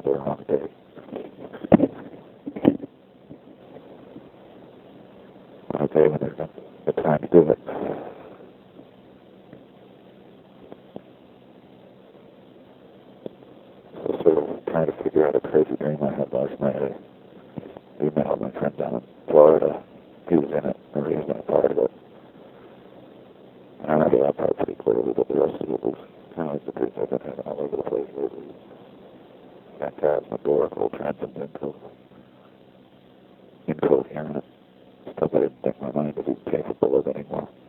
They're on the day. Okay, when there's a time to do it. So sort of trying to figure out a crazy dream I had last night. I emailed my friend down in Florida. He was in it, or he was in a part of it. And I remember that part pretty clearly, but the rest of it was kind of like the dreams I've been having all over the place lately. Phantasmagorical, transcendental, incoherent, stuff I didn't think my mind would be capable of anymore.